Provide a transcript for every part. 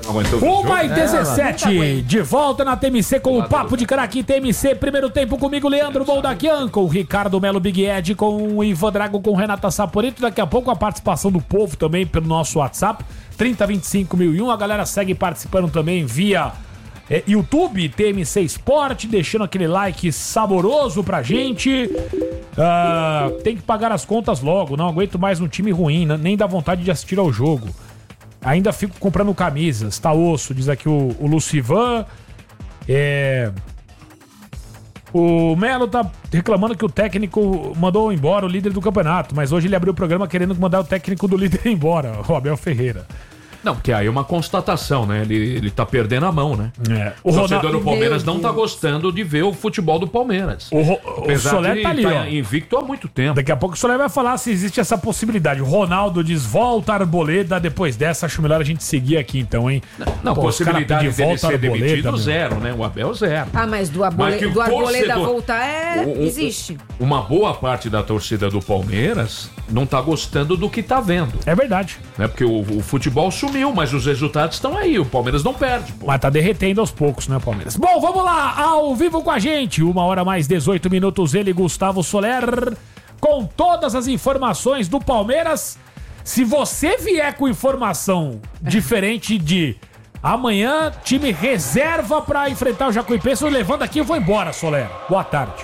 1h17, de volta na TMC com o Papo de Craque TMC. Primeiro tempo comigo, Leandro Boldaquian, com o Ricardo Melo Big Ed, com o Ivan Drago, com Renata Saporito. Daqui a pouco a participação do povo também pelo nosso WhatsApp, 3025.001. A galera segue participando também via YouTube, TMC Esporte, deixando aquele like saboroso pra gente. Tem que pagar as contas logo, não aguento mais um time ruim, nem dá vontade de assistir ao jogo. Ainda fico comprando camisas, tá osso, diz aqui o Lucivan. O Melo tá reclamando que o técnico mandou embora o líder do campeonato, mas hoje ele abriu o programa querendo mandar o técnico do líder embora, o Abel Ferreira. Não, porque aí é uma constatação, né? Ele tá perdendo a mão, né? O torcedor do Palmeiras não tá gostando de ver o futebol do Palmeiras. O Soler tá ali, tá invicto há muito tempo. Daqui a pouco o Soler vai falar se existe essa possibilidade. O Ronaldo diz, volta Arboleda. Depois dessa, acho melhor a gente seguir aqui então, hein? Não, possibilidade de ele ser demitido, zero, né? O Abel, zero. Mas do Arboleda voltar, existe. Uma boa parte da torcida do Palmeiras não tá gostando do que tá vendo. É verdade. Né? Porque o futebol sumiu, mas os resultados estão aí. O Palmeiras não perde. Pô. Mas tá derretendo aos poucos, né, Palmeiras? Bom, vamos lá, ao vivo com a gente. 1h mais 18 minutos, ele, Gustavo Soler, com todas as informações do Palmeiras. Se você vier com informação diferente de amanhã, time reserva pra enfrentar o Jacuipense, eu levando aqui e vou embora, Soler. Boa tarde.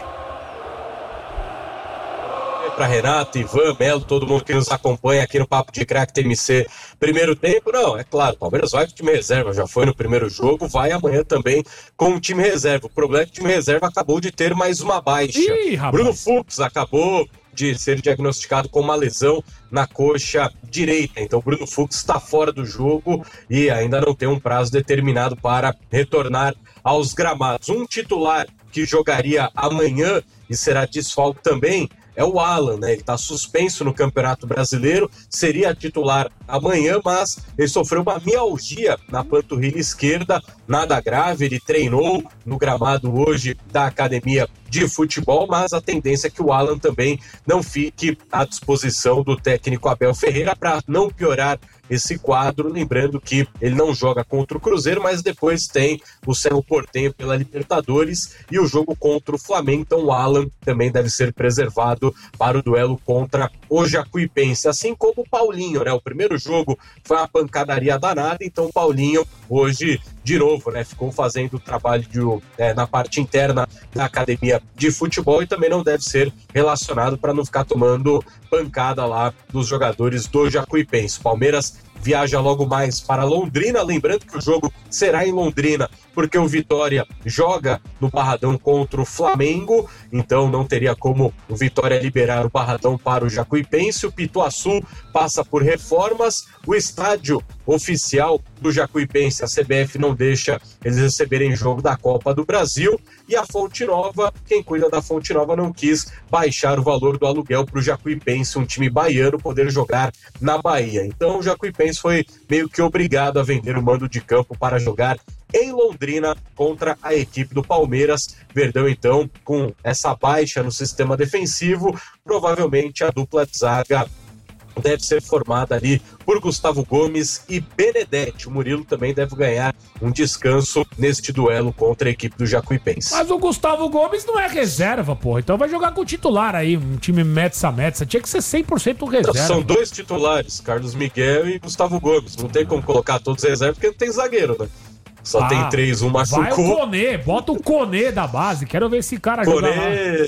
Para Renato, Ivan, Melo, todo mundo que nos acompanha aqui no Papo de Craque TMC. Primeiro tempo, não, é claro, o Palmeiras vai com o time reserva, já foi no primeiro jogo, vai amanhã também com o time reserva. O problema é que o time reserva acabou de ter mais uma baixa. Bruno Fux acabou de ser diagnosticado com uma lesão na coxa direita, então o Bruno Fux está fora do jogo e ainda não tem um prazo determinado para retornar aos gramados. Um titular que jogaria amanhã e será desfalque também é o Alan, né? Ele está suspenso no Campeonato Brasileiro, seria titular amanhã, mas ele sofreu uma mialgia na panturrilha esquerda, nada grave, ele treinou no gramado hoje da academia de futebol, mas a tendência é que o Alan também não fique à disposição do técnico Abel Ferreira para não piorar esse quadro, lembrando que ele não joga contra o Cruzeiro, mas depois tem o Cerro Porteño pela Libertadores e o jogo contra o Flamengo, então o Alan também deve ser preservado para o duelo contra o Jacuipense, assim como o Paulinho, né? O primeiro jogo foi uma pancadaria danada, então o Paulinho hoje de novo, né, ficou fazendo o trabalho na parte interna da academia de futebol e também não deve ser relacionado para não ficar tomando pancada lá dos jogadores do Jacuipense. Palmeiras viaja logo mais para Londrina, lembrando que o jogo será em Londrina, porque o Vitória joga no Barradão contra o Flamengo, então não teria como o Vitória liberar o Barradão para o Jacuipense. O Pituaçu passa por reformas, o estádio oficial do Jacuipense, a CBF não deixa eles receberem jogo da Copa do Brasil, e a Fonte Nova, quem cuida da Fonte Nova não quis baixar o valor do aluguel para o Jacuipense, um time baiano, poder jogar na Bahia. Então o Jacuipense foi meio que obrigado a vender o mando de campo para jogar em Londrina contra a equipe do Palmeiras. Verdão, então, com essa baixa no sistema defensivo, provavelmente a dupla de zaga deve ser formada ali por Gustavo Gomes e Benedetti. O Murilo também deve ganhar um descanso neste duelo contra a equipe do Jacuipense. Mas o Gustavo Gomes não é reserva, porra. Então vai jogar com o titular aí, um time metsa-metsa. Tinha que ser 100% reserva. Não, são dois titulares, Carlos Miguel e Gustavo Gomes. Não tem como colocar todos reserva porque não tem zagueiro, né? Só tem 3, um machucou. Vai o Conê, bota o Conê da base. Quero ver esse cara jogar lá.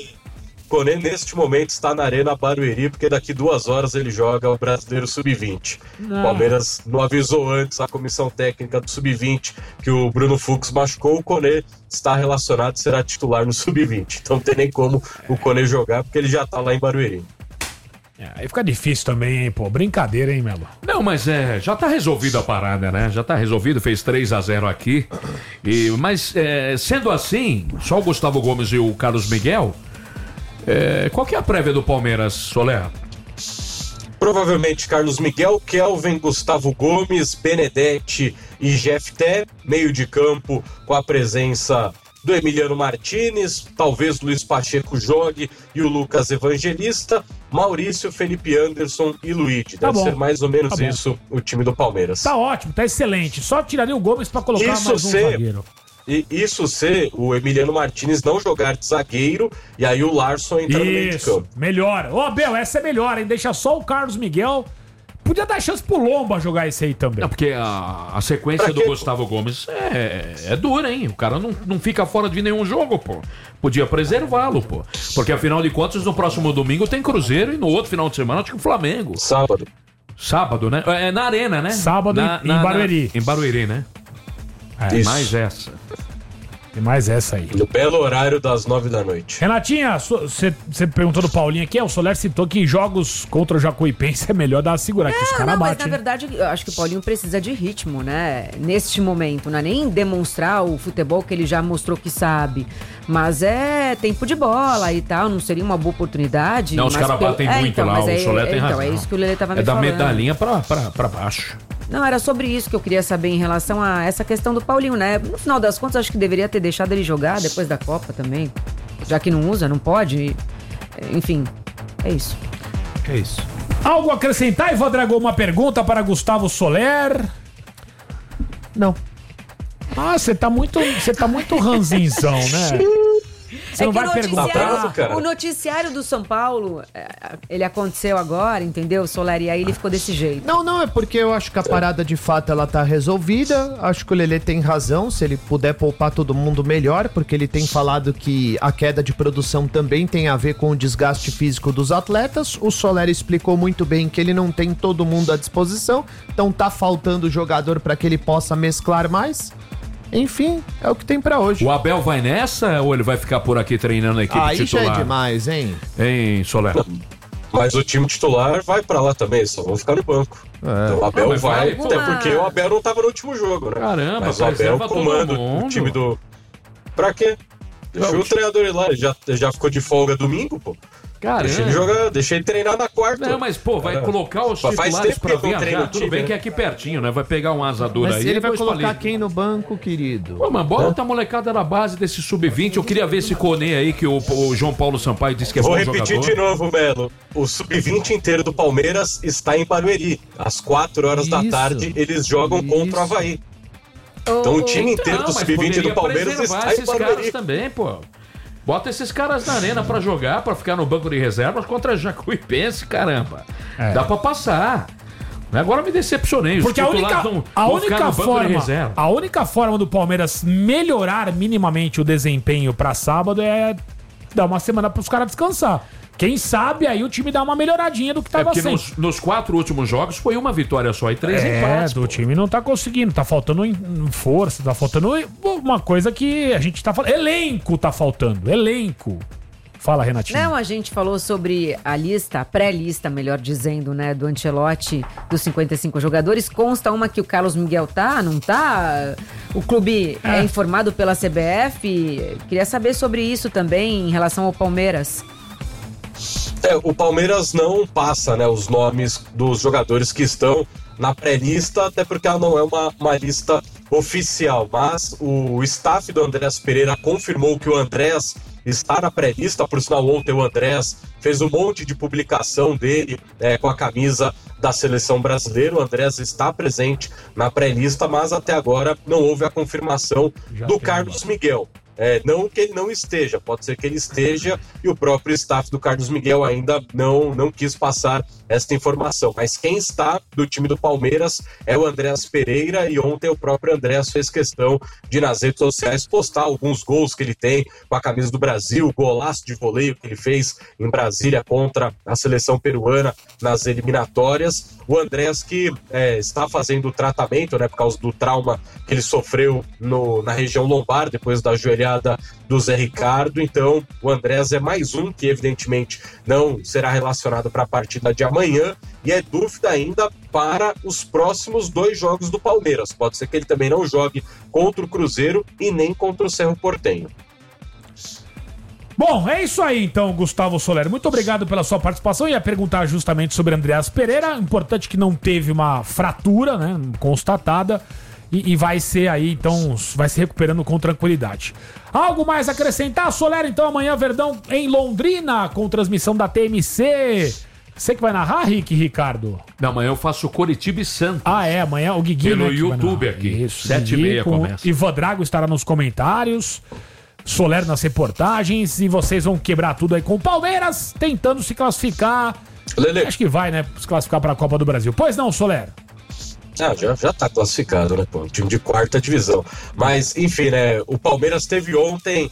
Conê, neste momento, está na Arena Barueri, porque daqui 2 horas ele joga o Brasileiro Sub-20. O Palmeiras não avisou antes a comissão técnica do Sub-20 que o Bruno Fux machucou. O Conê está relacionado e será titular no Sub-20. Então não tem nem como o Conê jogar, porque ele já está lá em Barueri. Aí fica difícil também, hein, pô. Brincadeira, hein, Melo? Não, mas já tá resolvido a parada, né? Já tá resolvido, fez 3-0 aqui. Mas sendo assim, só o Gustavo Gomes e o Carlos Miguel, qual que é a prévia do Palmeiras, Soler? Provavelmente Carlos Miguel, Kelvin, Gustavo Gomes, Benedetti e Jefté, meio de campo com a presença do Emiliano Martinez, talvez Luiz Pacheco jogue e o Lucas Evangelista, Maurício, Felipe Anderson e Luigi. Deve ser mais ou menos isso o time do Palmeiras. Tá ótimo, tá excelente. Só tiraria o Gomes pra colocar mais um zagueiro. Isso se o Emiliano Martinez não jogar de zagueiro e aí o Larson entra no meio de campo. Melhor. Ô, Abel, essa é melhor, hein? Deixa só o Carlos Miguel. Podia dar chance pro Lomba jogar esse aí também. Não, porque a sequência do Gustavo Gomes é dura, hein? O cara não fica fora de nenhum jogo, pô. Podia preservá-lo, pô. Porque afinal de contas, no próximo domingo tem Cruzeiro e no outro final de semana acho que o Flamengo. Sábado, né? É na Arena, né? Sábado em Barueri. Em Barueri, né? É. Mais essa. Tem mais essa aí. No belo horário das 9 da noite. Renatinha, você perguntou do Paulinho aqui, o Soler citou que jogos contra o Jacuipense é melhor dar uma segurada, que os caras batem. Mas na verdade, eu acho que o Paulinho precisa de ritmo, né? Neste momento, não é nem demonstrar o futebol que ele já mostrou que sabe, mas é tempo de bola e tal, não seria uma boa oportunidade. Não, os caras batem muito lá, o Soler tem razão. É isso que o Lelê tava me falando. É da medalhinha pra baixo. Não, era sobre isso que eu queria saber em relação a essa questão do Paulinho, né? No final das contas, acho que deveria ter deixado ele jogar depois da Copa também. Já que não usa, não pode. Enfim, é isso. É isso. Algo a acrescentar, Ivan Drago? Uma pergunta para Gustavo Soler? Não. Ah, você tá muito ranzinzão, né? Você não vai perguntar. O noticiário do São Paulo, ele aconteceu agora, entendeu, Soler? E aí ele ficou desse jeito. Não, é porque eu acho que a parada de fato ela tá resolvida. Acho que o Lelê tem razão, se ele puder poupar todo mundo melhor, porque ele tem falado que a queda de produção também tem a ver com o desgaste físico dos atletas. O Soler explicou muito bem que ele não tem todo mundo à disposição, então tá faltando jogador para que ele possa mesclar mais. Enfim, é o que tem pra hoje. O Abel vai nessa ou ele vai ficar por aqui treinando a equipe titular? Aí já é demais, hein? Hein, Soler? Mas o time titular vai pra lá também, só vão ficar no banco. Então o Abel vai, até porque o Abel não tava no último jogo, né? Caramba, mas o Abel comanda o time do... Pra quê? Deixa o treinador ir lá, ele já ficou de folga domingo, pô. Caramba. Deixa ele jogar, deixa ele treinar na quarta. Não, mas pô, vai colocar os titulares pra viajar, tudo bem que é aqui pertinho, né? Vai pegar um asador aí. Mas ele vai colocar quem no banco, querido? Pô, mas bota a molecada na base desse sub-20. Eu queria ver esse Conê aí que o João Paulo Sampaio disse que é bom jogador. Vou repetir de novo, Melo. O sub-20 inteiro do Palmeiras está em Barueri. Às 4 horas da tarde, eles jogam contra o Avaí. Então o time inteiro do sub-20 do Palmeiras está em Barueri também, pô. Bota esses caras na arena pra jogar, pra ficar no banco de reservas contra Jacuipense, caramba. Dá pra passar. Agora me decepcionei. Porque a única forma do Palmeiras melhorar minimamente o desempenho pra sábado é dar uma semana pros caras descansar. Quem sabe aí o time dá uma melhoradinha do que tava sendo. Porque nos 4 últimos jogos foi uma vitória só e 3 empates. O time não tá conseguindo, tá faltando força, tá faltando uma coisa que a gente tá falando. Elenco tá faltando, elenco. Fala, Renatinho. Não, a gente falou sobre a lista, a pré-lista, melhor dizendo, né, do Ancelotti, dos 55 jogadores. Consta uma que o Carlos Miguel tá, não tá? O clube é informado pela CBF. Queria saber sobre isso também em relação ao Palmeiras. O Palmeiras não passa, né, os nomes dos jogadores que estão na pré-lista, até porque ela não é uma lista oficial, mas o staff do Andrés Pereira confirmou que o Andrés está na pré-lista. Por sinal, ontem o Andrés fez um monte de publicação dele com a camisa da seleção brasileira. O Andrés está presente na pré-lista, mas até agora não houve a confirmação do Carlos Miguel. Não que ele não esteja, pode ser que ele esteja e o próprio staff do Carlos Miguel ainda não quis passar esta informação. Mas quem está do time do Palmeiras é o Andrés Pereira, e ontem o próprio Andrés fez questão de nas redes sociais postar alguns gols que ele tem com a camisa do Brasil, o golaço de voleio que ele fez em Brasília contra a seleção peruana nas eliminatórias. O Andrés que está fazendo o tratamento, né, por causa do trauma que ele sofreu na região lombar depois da joelhada do Zé Ricardo. Então o Andrés é mais um que evidentemente não será relacionado para a partida de amanhã, e é dúvida ainda para os próximos 2 jogos do Palmeiras. Pode ser que ele também não jogue contra o Cruzeiro e nem contra o Cerro Porteño. Bom, é isso aí então, Gustavo Soler. Muito obrigado pela sua participação. Ia perguntar justamente sobre Andreas Pereira. Importante que não teve uma fratura, né, constatada. e vai ser aí, então, vai se recuperando com tranquilidade. Algo mais a acrescentar? Soler, então, amanhã, Verdão em Londrina, com transmissão da TMC. Você que vai narrar, Ricardo? Não, amanhã eu faço Coritiba e Santos. Amanhã o Guiguinho, pelo né, YouTube aqui. Isso, 7h30 começa. Ivan Drago estará nos comentários, Soler nas reportagens, e vocês vão quebrar tudo aí com o Palmeiras, tentando se classificar. Lelê. Acho que vai, né, se classificar para a Copa do Brasil. Pois não, Soler? Já tá classificado, né, pô? Um time de 4ª divisão. Mas, enfim, né, o Palmeiras teve ontem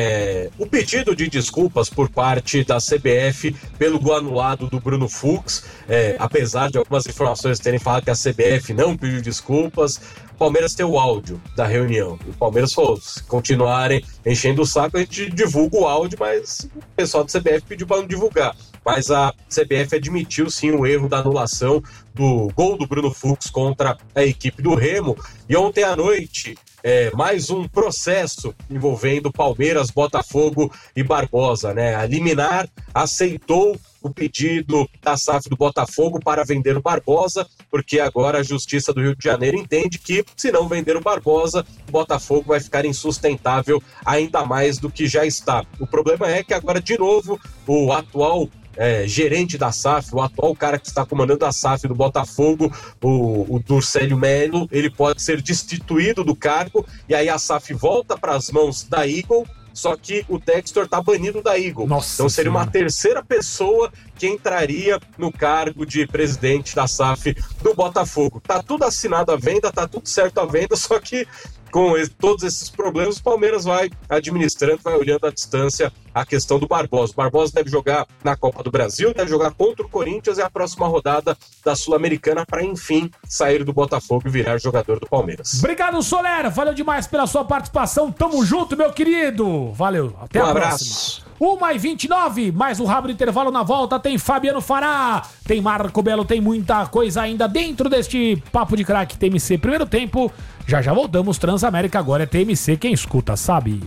o pedido de desculpas por parte da CBF pelo gol anulado do Bruno Fux. Apesar de algumas informações terem falado que a CBF não pediu desculpas, o Palmeiras tem o áudio da reunião. O Palmeiras falou, se continuarem enchendo o saco, a gente divulga o áudio, mas o pessoal da CBF pediu para não divulgar. Mas a CBF admitiu sim o erro da anulação do gol do Bruno Fux contra a equipe do Remo. E ontem à noite, mais um processo envolvendo Palmeiras, Botafogo e Barbosa, né? A liminar aceitou o pedido da SAF do Botafogo para vender o Barbosa, porque agora a Justiça do Rio de Janeiro entende que, se não vender o Barbosa, o Botafogo vai ficar insustentável ainda mais do que já está. O problema é que agora, de novo, o atual gerente da SAF, o atual cara que está comandando a SAF do Botafogo, o Durcélio Melo, ele pode ser destituído do cargo, e aí a SAF volta para as mãos da Eagle, só que o Textor tá banido da Eagle. Nossa, então seria uma terceira pessoa que entraria no cargo de presidente da SAF do Botafogo. Tá tudo assinado à venda, tá tudo certo à venda, só que com todos esses problemas, o Palmeiras vai administrando, vai olhando à distância a questão do Barbosa. O Barbosa deve jogar na Copa do Brasil, deve jogar contra o Corinthians e a próxima rodada da Sul-Americana para, enfim, sair do Botafogo e virar jogador do Palmeiras. Obrigado, Soler. Valeu demais pela sua participação. Tamo junto, meu querido. Valeu. Até a abraço. próxima. 1h29, mais um rápido intervalo na volta. Tem Fabiano Fará, tem Marco Belo, tem muita coisa ainda dentro deste Papo de Craque TMC. Primeiro tempo, já voltamos. Transamérica agora é TMC, quem escuta sabe.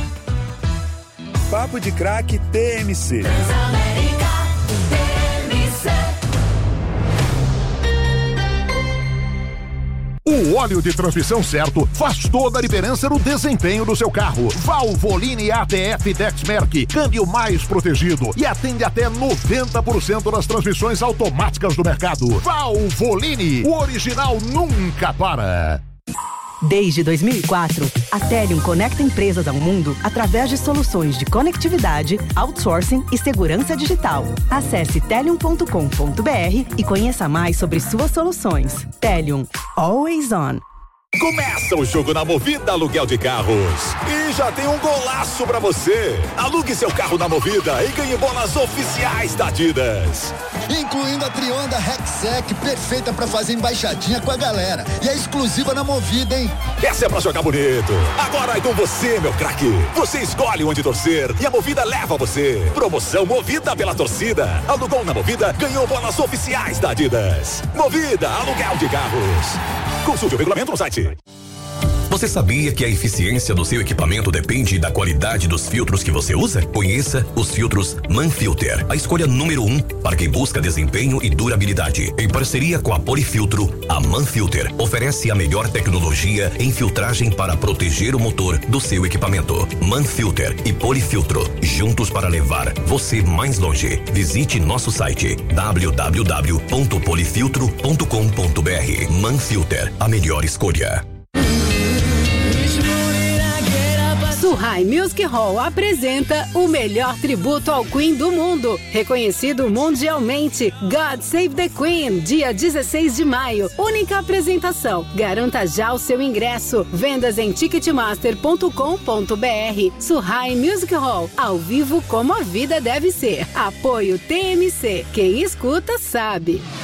Papo de Craque TMC. Transamérica TMC. O óleo de transmissão certo faz toda a diferença no desempenho do seu carro. Valvoline ATF Dexmerc, câmbio mais protegido e atende até 90% das transmissões automáticas do mercado. Valvoline, o original nunca para. Desde 2004, a Telium conecta empresas ao mundo através de soluções de conectividade, outsourcing e segurança digital. Acesse telium.com.br e conheça mais sobre suas soluções. Telium, always on. Começa o jogo na Movida Aluguel de Carros. E já tem um golaço pra você. Alugue seu carro na Movida e ganhe bolas oficiais da Adidas. Incluindo a Trionda Rexec, perfeita pra fazer embaixadinha com a galera. E é exclusiva na Movida, hein? Essa é pra jogar bonito. Agora é com você, meu craque. Você escolhe onde torcer e a Movida leva você. Promoção Movida pela torcida. Alugou na Movida, ganhou bolas oficiais da Adidas. Movida Aluguel de Carros. Consulte o regulamento no site. Você sabia que a eficiência do seu equipamento depende da qualidade dos filtros que você usa? Conheça os filtros Manfilter, a escolha número 1 para quem busca desempenho e durabilidade. Em parceria com a Polifiltro, a Manfilter oferece a melhor tecnologia em filtragem para proteger o motor do seu equipamento. Manfilter e Polifiltro, juntos para levar você mais longe. Visite nosso site www.polifiltro.com.br. Manfilter, a melhor escolha. Suhai Music Hall apresenta o melhor tributo ao Queen do mundo, reconhecido mundialmente. God Save the Queen, dia 16 de maio. Única apresentação. Garanta já o seu ingresso. Vendas em ticketmaster.com.br. Suhai Music Hall, ao vivo como a vida deve ser. Apoio TMC. Quem escuta sabe.